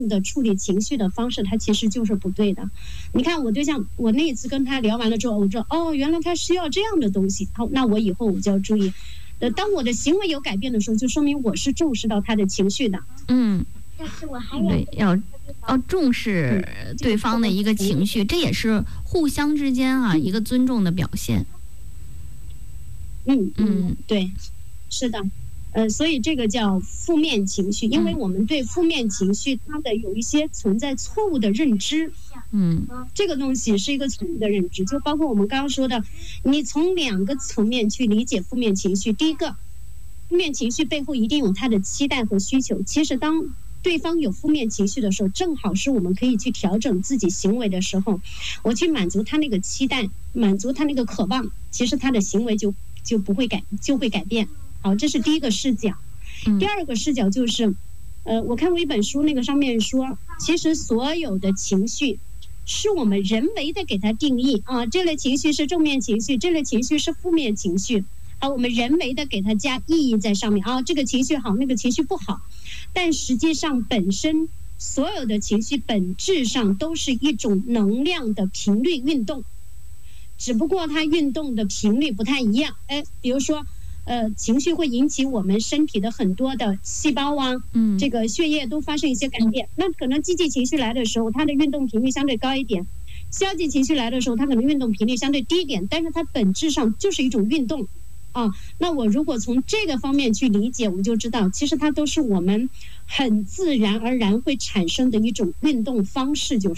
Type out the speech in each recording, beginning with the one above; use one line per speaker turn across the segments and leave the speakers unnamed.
的处理情绪的方式，它其实就是不对的。你看我对象，我那一次跟他聊完了之后，我说哦，原来他需要这样的东西，好，那我以后我就要注意。当我的行为有改变的时候，就说明我是重视到他的情绪的。
但是我还对，要重视对方的一个情绪，这也是互相之间一个尊重的表现。
对，是的。所以这个叫负面情绪，因为我们对负面情绪它的有一些存在错误的认知。这个东西是一个错误的认知，就包括我们刚刚说的，你从2个层面去理解负面情绪。第一个，负面情绪背后一定有他的期待和需求。其实当对方有负面情绪的时候，正好是我们可以去调整自己行为的时候，我去满足他那个期待，满足他那个渴望，其实他的行为就会改变。好，这是第一个视角。第二个视角就是，我看过一本书，那个上面说，其实所有的情绪是我们人为的给它定义啊，这类情绪是正面情绪，这类情绪是负面情绪，我们人为的给它加意义在上面啊，这个情绪好，那个情绪不好，但实际上本身所有的情绪本质上都是一种能量的频率运动，只不过它运动的频率不太一样。比如说情绪会引起我们身体的很多的细胞这个血液都发生一些改变。那可能积极情绪来的时候，它的运动频率相对高一点；消极情绪来的时候，它可能运动频率相对低一点。但是它本质上就是一种运动那我如果从这个方面去理解，我们就知道，其实它都是我们很自然而然会产生的一种运动方式，就是。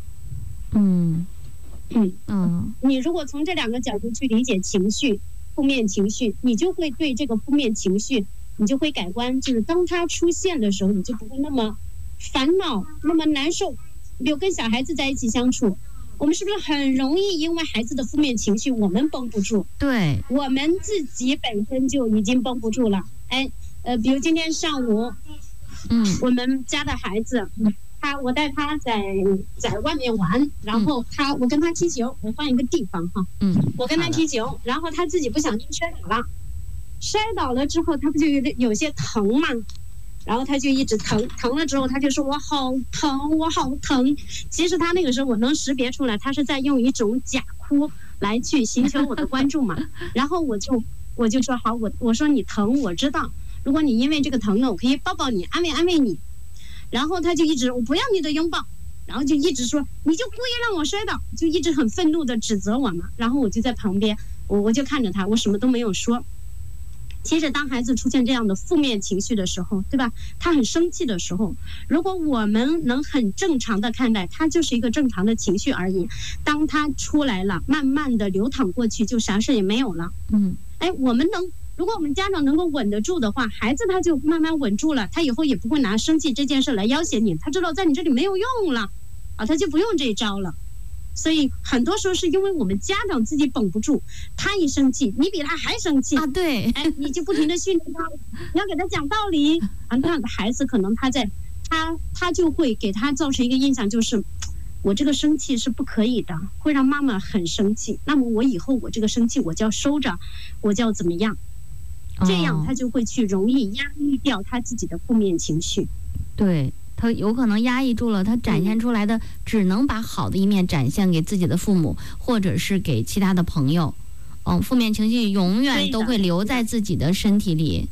你如果从这2个角度去理解情绪。负面情绪，你就会对这个负面情绪，你就会改观，就是当它出现的时候，你就不会那么烦恼，那么难受。比如跟小孩子在一起相处，我们是不是很容易因为孩子的负面情绪，我们绷不住？对，我们自己本身就已经绷不住了。比如今天上午，我们家的孩子。我带他在外面玩，然后我跟他踢球，我换一个地方我跟他踢球，然后他自己不小心摔倒了之后，他不就有些疼嘛，然后他就一直疼了之后，他就说我好疼，我好疼。其实他那个时候我能识别出来，他是在用一种假哭来去寻求我的关注嘛。然后我就说好，我说你疼我知道，如果你因为这个疼呢，我可以抱抱你，安慰你。然后他就一直我不要你的拥抱，然后就一直说你就故意让我摔倒，就一直很愤怒的指责我嘛。然后我就在旁边，我就看着他，我什么都没有说。其实当孩子出现这样的负面情绪的时候，对吧？他很生气的时候，如果我们能很正常的看待，他就是一个正常的情绪而已。当他出来了，慢慢的流淌过去，就啥事也没有了。如果我们家长能够稳得住的话，孩子他就慢慢稳住了，他以后也不会拿生气这件事来要挟你，他知道在你这里没有用了他就不用这一招了。所以很多时候是因为我们家长自己绷不住，他一生气你比他还生气对，你就不停的训练他，你要给他讲道理那样的孩子可能他就会给他造成一个印象，就是我这个生气是不可以的，会让妈妈很生气，那么我以后我这个生气我就要收着，我就要怎么样，这样他就会去容易压抑掉他自己的负面情绪。对，他有可能压抑住了，他展现出来的只能把好的一面展现给自己的父母，或者是给其他的朋友。负面情绪永远都会留在自己的身体里。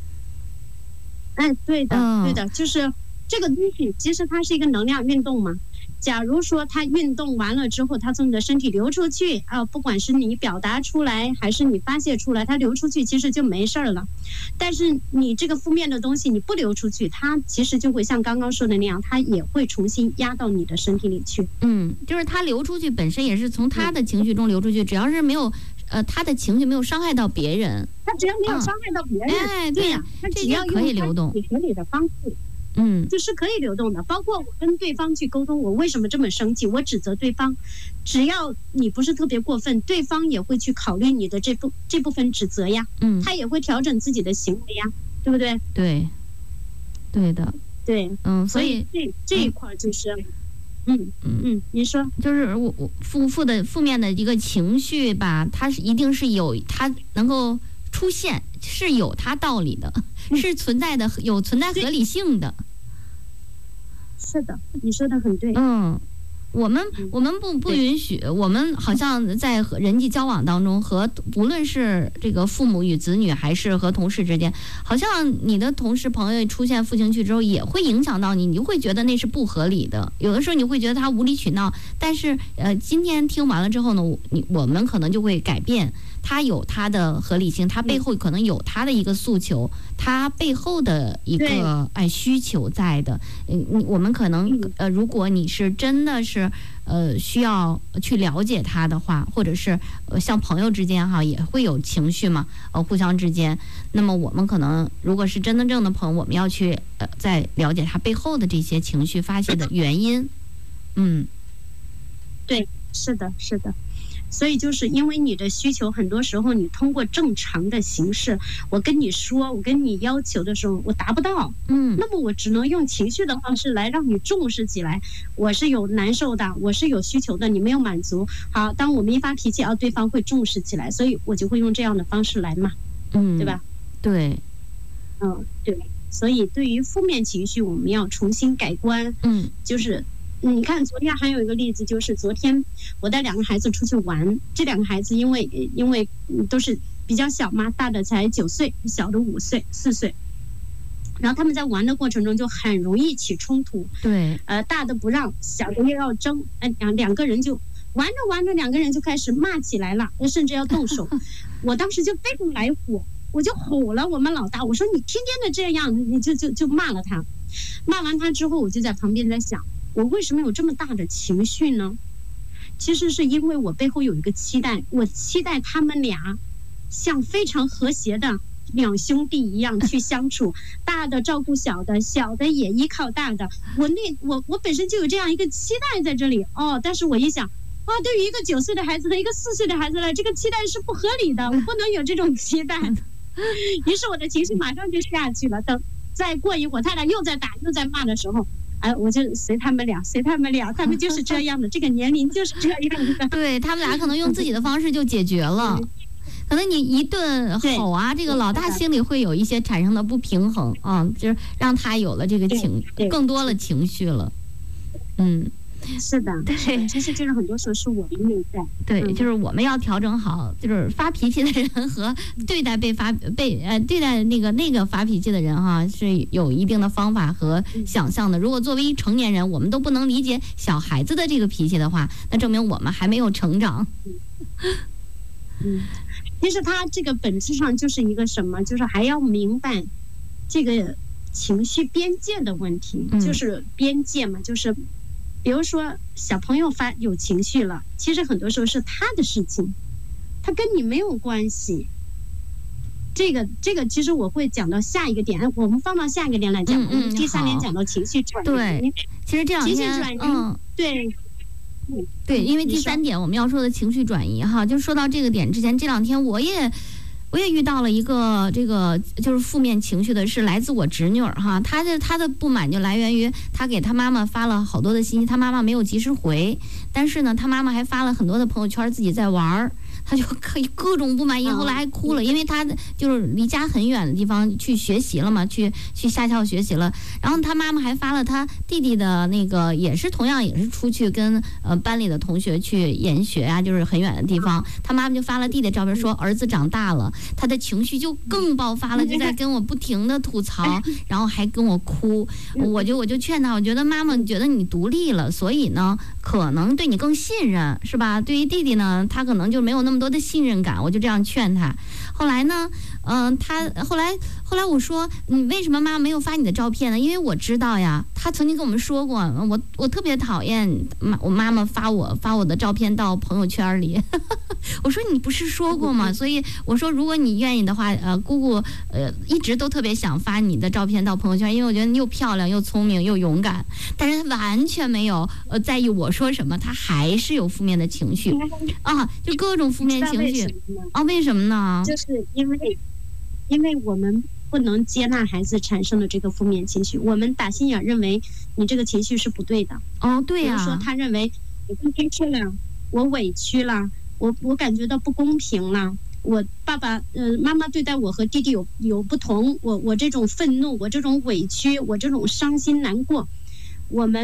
对的，就是这个东西其实它是一个能量运动嘛。假如说它运动完了之后，它从你的身体流出去不管是你表达出来还是你发泄出来，它流出去其实就没事了。但是你这个负面的东西你不流出去，它其实就会像刚刚说的那样，它也会重新压到你的身体里去。就是它流出去本身也是从他的情绪中流出去，只要是没有他的情绪没有伤害到别人，他只要没有伤害到别人，对呀，他只要用他自己合理的方式。就是可以流动的。包括我跟对方去沟通，我为什么这么生气，我指责对方，只要你不是特别过分，对方也会去考虑你的这部分指责呀，他也会调整自己的行为呀，对不对？对的，对，所以这一块就是您说，就是我负面的一个情绪吧，它是一定是有，它能够出现是有它道理的，是存在的，有存在合理性的。 是的，你说的很对。
我们不允许，我们好像在和人际交往当中，和无论是这个父母与子女，还是和同事之间，好像你的同事朋友出现负情绪之后，也会影响到你，你就会觉得那是不合理的。有的时候你会觉得他无理取闹，但是今天听完了之后呢，我们可能就会改变。他有他的合理性，他背后可能有他的一个诉求，他背后的一个需求在的。我们可能如果你是真的是需要去了解他的话，或者是像朋友之间哈也会有情绪嘛，互相之间。那么我们可能如果是真正的朋友，我们要去再了解他背后的这些情绪发泄的原因。
对，是的，是的。所以就是因为你的需求，很多时候你通过正常的形式，我跟你说，我跟你要求的时候，我达不到，那么我只能用情绪的方式来让你重视起来。我是有难受的，我是有需求的，你没有满足。好，当我们一发脾气，对方会重视起来，所以我就会用这样的方式来嘛，对吧？
对，
对。所以对于负面情绪，我们要重新改观，就是。你看，昨天还有一个例子，就是昨天我带2个孩子出去玩，这2个孩子因为都是比较小嘛，大的才9岁，小的5岁、4岁，然后他们在玩的过程中就很容易起冲突。
对，
大的不让，小的又要争，两个人就玩着玩着，2个人就开始骂起来了，甚至要动手。我当时就非常来火，我就吼了我们老大，我说你天天的这样，你就骂了他。骂完他之后，我就在旁边在想，我为什么有这么大的情绪呢？其实是因为我背后有一个期待，我期待他们俩像非常和谐的2兄弟一样去相处，大的照顾小的，小的也依靠大的。我本身就有这样一个期待在这里但是我一想对于一个9岁的孩子和一个4岁的孩子来，这个期待是不合理的，我不能有这种期待。于是我的情绪马上就下去了。等再过一会儿，他俩又在打又在骂的时候，我就随他们俩，他们就是这样的，这个年龄就是这样的。
对，他们俩可能用自己的方式就解决了。可能你一顿吼这个老大心里会有一些产生的不平衡就是让他有了这个更多的情绪了。
是的，对，其实就是很多时候是我们内在，
对，就是我们要调整好，就是发脾气的人和对待对待那个发脾气的人是有一定的方法和想象的。如果作为成年人，我们都不能理解小孩子的这个脾气的话，那证明我们还没有成长。
其实他这个本质上就是一个什么，就是还要明白这个情绪边界的问题，就是边界嘛，就是比如说小朋友有情绪了，其实很多时候是他的事情，他跟你没有关系。这个其实我会讲到下一个点，我们放到下一个点来讲。第3点讲到情绪转移。
对，其实这两天
情绪转移，
对，因为第3点我们要说的情绪转移就说到这个点之前，这2天我也遇到了一个这个就是负面情绪的，是来自我侄女她的不满就来源于她给她妈妈发了好多的信息，她妈妈没有及时回，但是呢她妈妈还发了很多的朋友圈自己在玩，他就可以各种不满意，后来还哭了，因为他就是离家很远的地方去学习了嘛，去下校学习了。然后他妈妈还发了他弟弟的那个，同样也是出去跟班里的同学去研学就是很远的地方。他妈妈就发了弟弟的照片，说儿子长大了，他的情绪就更爆发了，就在跟我不停的吐槽，然后还跟我哭。我就劝他，我觉得妈妈觉得你独立了，所以呢可能对你更信任，是吧？对于弟弟呢，他可能就没有那么多的信任感，我就这样劝他。后来呢，他后来我说，你为什么妈妈没有发你的照片呢？因为我知道呀，他曾经跟我们说过，我特别讨厌我妈妈发我的照片到朋友圈里。我说你不是说过吗？所以我说如果你愿意的话，姑姑一直都特别想发你的照片到朋友圈，因为我觉得你又漂亮又聪明又勇敢。但是他完全没有在意我说什么，他还是有负面的情绪就各种负面情绪为什么呢？
就是因为我们不能接纳孩子产生的这个负面情绪，我们打心眼认为你这个情绪是不对的。
对呀，
比如说他认为我今天吃了，我委屈了，我感觉到不公平了，我爸爸妈妈对待我和弟弟有不同，我这种愤怒，我这种委屈，我这种伤心难过， 我们